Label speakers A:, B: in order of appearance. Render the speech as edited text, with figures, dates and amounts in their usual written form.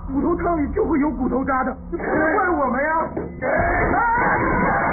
A: 骨头汤里就会有骨头渣的，你不能怪我们呀！